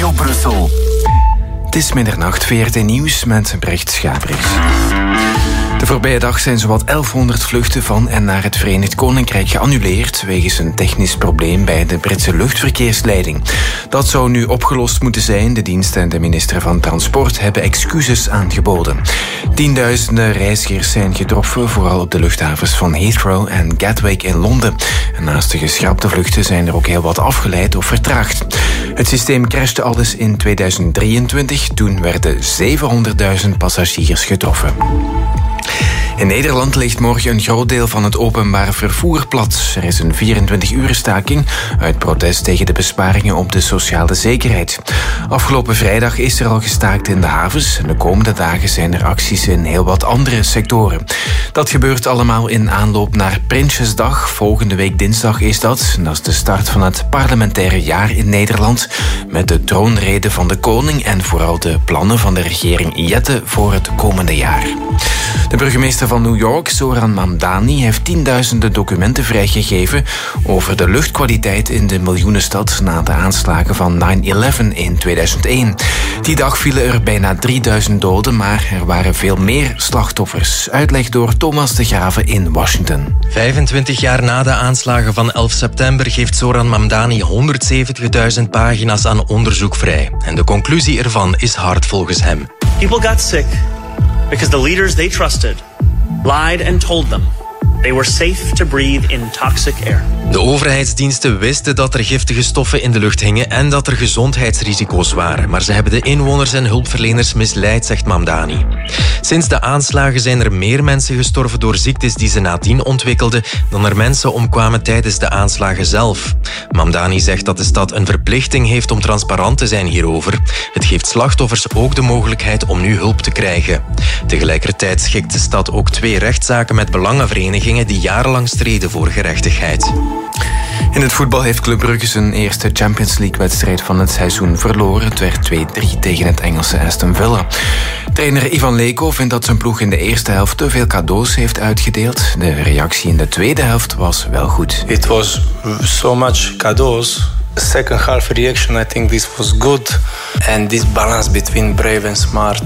Studio Brussel. Het is middernacht, VRT Nieuws met Brecht Schabrix. De voorbije dag zijn zowat 1100 vluchten van en naar het Verenigd Koninkrijk geannuleerd wegens een technisch probleem bij de Britse luchtverkeersleiding. Dat zou nu opgelost moeten zijn. De dienst en de minister van Transport hebben excuses aangeboden. Tienduizenden reizigers zijn getroffen, vooral op de luchthavens van Heathrow en Gatwick in Londen. En naast de geschrapte vluchten zijn er ook heel wat afgeleid of vertraagd. Het systeem crashte al eens in 2023. Toen werden 700.000 passagiers getroffen. In Nederland ligt morgen een groot deel van het openbaar vervoer plat. Er is een 24-uur staking uit protest tegen de besparingen op de sociale zekerheid. Afgelopen vrijdag is er al gestaakt in de havens en de komende dagen zijn er acties in heel wat andere sectoren. Dat gebeurt allemaal in aanloop naar Prinsjesdag. Volgende week dinsdag is dat. En dat is de start van het parlementaire jaar in Nederland met de troonrede van de koning en vooral de plannen van de regering Jette voor het komende jaar. De burgemeester van New York, Zoran Mamdani, heeft tienduizenden documenten vrijgegeven over de luchtkwaliteit in de miljoenenstad na de aanslagen van 9/11 in 2001. Die dag vielen er bijna 3000 doden, maar er waren veel meer slachtoffers. Uitleg door Thomas de Grave in Washington. 25 jaar na de aanslagen van 11 september geeft Zoran Mamdani 170.000 pagina's aan onderzoek vrij. En de conclusie ervan is hard volgens hem. People got sick because the leaders they trusted lied and told them they were safe to breathe in toxic air. De overheidsdiensten wisten dat er giftige stoffen in de lucht hingen en dat er gezondheidsrisico's waren. Maar ze hebben de inwoners en hulpverleners misleid, zegt Mamdani. Sinds de aanslagen zijn er meer mensen gestorven door ziektes die ze nadien ontwikkelden dan er mensen omkwamen tijdens de aanslagen zelf. Mamdani zegt dat de stad een verplichting heeft om transparant te zijn hierover. Het geeft slachtoffers ook de mogelijkheid om nu hulp te krijgen. Tegelijkertijd schikt de stad ook 2 rechtszaken met belangenverenigingen die jarenlang streden voor gerechtigheid. In het voetbal heeft Club Brugge zijn eerste Champions League-wedstrijd van het seizoen verloren. Het werd 2-3 tegen het Engelse Aston Villa. Trainer Ivan Leko vindt dat zijn ploeg in de eerste helft te veel cadeaus heeft uitgedeeld. De reactie in de tweede helft was wel goed. It was so much cadeaus. Second half reaction, I think this was good. And this balance between brave and smart,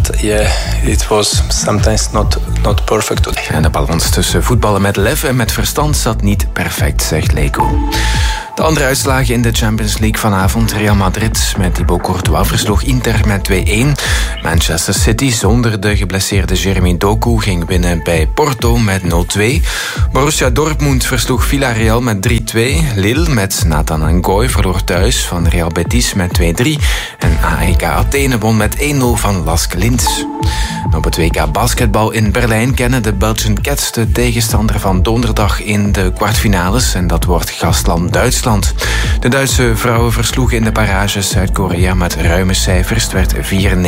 it was sometimes not perfect today. En de balans tussen voetballen met lef en met verstand zat niet perfect, zegt Leko. De andere uitslagen in de Champions League vanavond. Real Madrid met Thibaut Courtois versloeg Inter met 2-1. Manchester City zonder de geblesseerde Jeremy Doku ging winnen bij Porto met 0-2. Borussia Dortmund versloeg Villarreal met 3-2. Lille met Nathan Ngoy verloor thuis van Real Betis met 2-3. En AEK Athene won met 1-0 van Lask Linz. Op het WK basketbal in Berlijn kennen de Belgian Cats de tegenstander van donderdag in de kwartfinales. En dat wordt gastland Duitsland. De Duitse vrouwen versloegen in de barrages Zuid-Korea met ruime cijfers. Het werd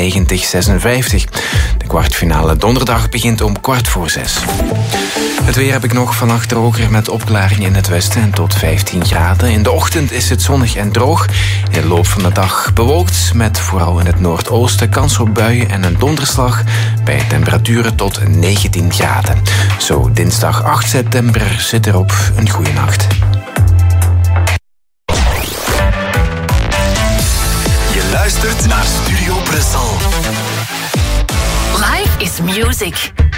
94-56. De kwartfinale donderdag begint om 5:15. Het weer heb ik nog. Vannacht droger met opklaringen in het westen en tot 15 graden. In de ochtend is het zonnig en droog. In de loop van de dag bewolkt met vooral in het noordoosten kans op buien en een donderslag bij temperaturen tot 19 graden. Zo dinsdag 8 september zit erop. Een goede nacht. Je luistert naar Studio Brussel. Life is music.